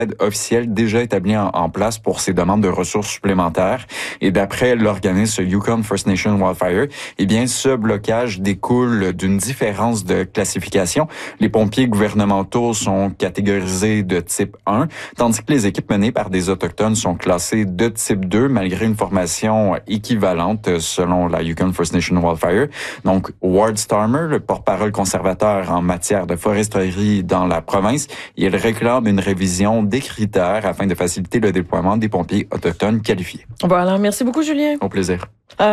officielle déjà établie en place pour ces demandes de ressources supplémentaires. Et d'après l'organisme Yukon First Nation Wildfire, eh bien, ce blocage découle d'une différence de classification. Les pompiers gouvernementaux sont catégorisés de type 1, tandis que les équipes menées par des Autochtones sont classées de type 2, malgré une formation équivalente selon la Yukon First Nation Wildfire. Donc, Ward Starmer, le porte-parole conservateur en matière de foresterie dans la province, il réclame une révision des critères afin de faciliter le déploiement des pompiers autochtones qualifiés. Voilà, merci beaucoup, Julien. Au plaisir.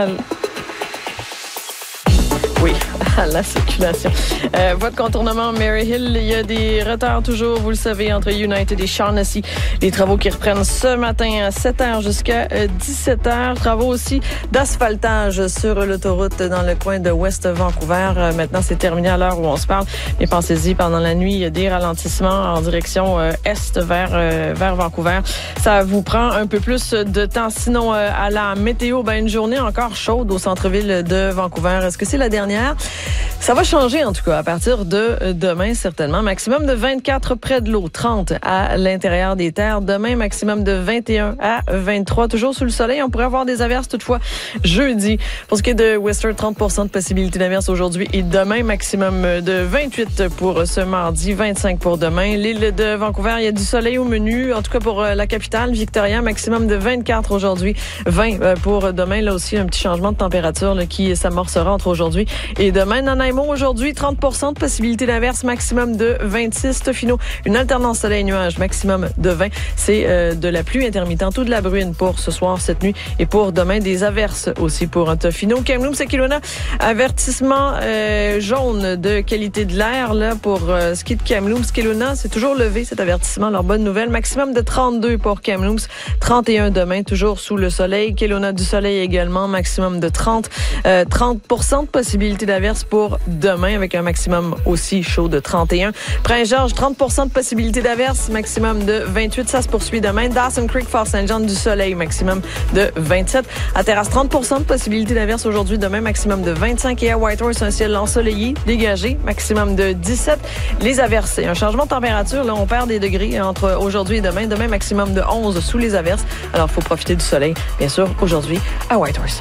Oui, à la circulation. Voie de contournement Maryhill, il y a des retards toujours, vous le savez, entre United et Shaughnessy. Les travaux qui reprennent ce matin à 7h jusqu'à 17h. Travaux aussi d'asphaltage sur l'autoroute dans le coin de West Vancouver. Maintenant, c'est terminé à l'heure où on se parle. Mais pensez-y, pendant la nuit, il y a des ralentissements en direction est vers Vancouver. Ça vous prend un peu plus de temps. Sinon, à la météo, une journée encore chaude au centre-ville de Vancouver. Est-ce que c'est la dernière? Ça va changer, en tout cas, à partir de demain, certainement. Maximum de 24 près de l'eau, 30 à l'intérieur des terres. Demain, maximum de 21 à 23. Toujours sous le soleil. On pourrait avoir des averses, toutefois, jeudi. Pour ce qui est de Whistler, 30% de possibilité d'averse aujourd'hui et demain. Maximum de 28 pour ce mardi, 25 pour demain. L'île de Vancouver, il y a du soleil au menu. En tout cas, pour la capitale, Victoria, maximum de 24 aujourd'hui, 20 pour demain. Là aussi, un petit changement de température qui s'amorcera entre aujourd'hui et demain. Nanaimo, aujourd'hui, 30% de possibilité d'averse, maximum de 26. Tofino, une alternance soleil-nuage, maximum de 20. C'est de la pluie intermittente ou de la bruine pour ce soir, cette nuit. Et pour demain, des averses aussi pour Tofino. Kamloops et Kelowna, avertissement jaune de qualité de l'air là pour ce qui est de Kamloops. Kelowna, c'est toujours levé cet avertissement. Alors, bonne nouvelle, maximum de 32 pour Kamloops, 31 demain, toujours sous le soleil. Kelowna, du soleil également, maximum de 30. 30% de possibilité d'averse pour demain, avec un maximum aussi chaud de 31. Prince-Georges, 30% de possibilité d'averse, maximum de 28. Ça se poursuit demain. Dawson Creek, Fort-Saint-Jean, du soleil, maximum de 27. À Terrasse, 30% de possibilité d'averse aujourd'hui, demain, maximum de 25. Et à Whitehorse, un ciel ensoleillé, dégagé, maximum de 17. Les averses, un changement de température, là, on perd des degrés entre aujourd'hui et demain. Demain, maximum de 11 sous les averses. Alors, il faut profiter du soleil, bien sûr, aujourd'hui à Whitehorse.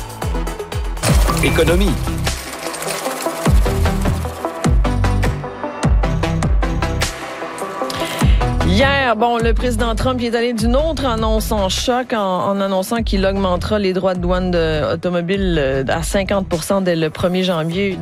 Économie. Hier, le président Trump est allé d'une autre annonce en choc en annonçant qu'il augmentera les droits de douane automobiles à 50% dès le 1er janvier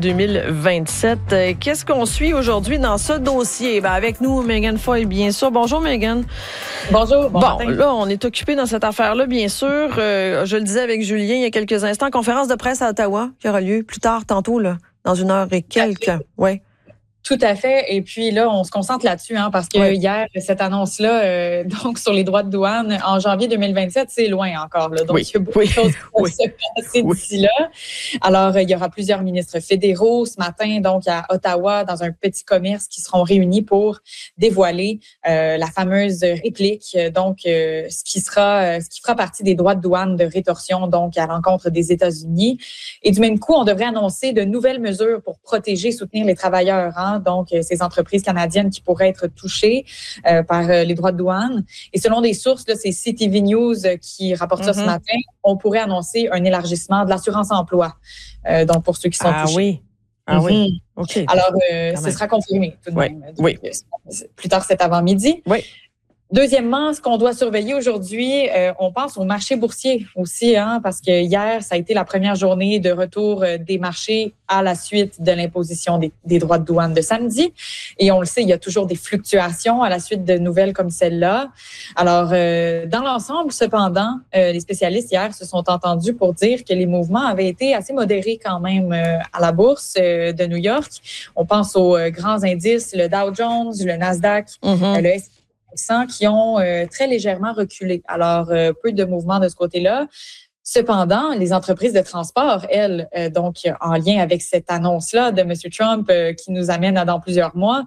2027. Qu'est-ce qu'on suit aujourd'hui dans ce dossier? Avec nous, Megan Foy, bien sûr. Bonjour, Megan. Bonjour. Là, on est occupé dans cette affaire-là, bien sûr. Je le disais avec Julien il y a quelques instants, conférence de presse à Ottawa qui aura lieu plus tard, tantôt, là, dans 1 heure et quelques. Oui. Tout à fait. Et puis là, on se concentre là-dessus, parce que hier, cette annonce-là, donc sur les droits de douane en janvier 2027, c'est loin encore. Là. Donc, il y a beaucoup de choses qui vont se passer d'ici là. Alors, il y aura plusieurs ministres fédéraux ce matin, donc à Ottawa, dans un petit commerce, qui seront réunis pour dévoiler la fameuse réplique, donc ce qui fera partie des droits de douane de rétorsion, donc à l'encontre des États-Unis. Et du même coup, on devrait annoncer de nouvelles mesures pour protéger et soutenir les travailleurs, donc ces entreprises canadiennes qui pourraient être touchées par les droits de douane. Et selon des sources, là, c'est CTV News qui rapporte ça ce matin, on pourrait annoncer un élargissement de l'assurance-emploi, donc pour ceux qui sont touchés. Oui. OK. Alors, ce sera confirmé tout de même. Donc, plus tard cet avant-midi. Oui. Deuxièmement, ce qu'on doit surveiller aujourd'hui, on pense au marché boursier aussi, parce que hier, ça a été la première journée de retour des marchés à la suite de l'imposition des droits de douane de samedi. Et on le sait, il y a toujours des fluctuations à la suite de nouvelles comme celle-là. Alors, dans l'ensemble, cependant, les spécialistes hier se sont entendus pour dire que les mouvements avaient été assez modérés quand même à la bourse de New York. On pense aux grands indices, le Dow Jones, le Nasdaq, le S&P qui ont très légèrement reculé. Alors, peu de mouvements de ce côté-là. Cependant, les entreprises de transport, elles, donc en lien avec cette annonce-là de M. Trump qui nous amène dans plusieurs mois,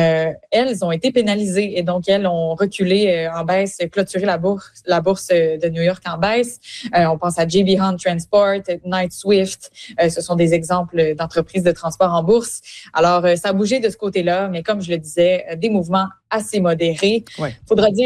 elles ont été pénalisées et donc elles ont reculé en baisse, clôturé la bourse de New York en baisse. On pense à J.B. Hunt Transport, Knight-Swift. Ce sont des exemples d'entreprises de transport en bourse. Alors, ça a bougé de ce côté-là, mais comme je le disais, des mouvements assez modérés. Ouais. Faudra dire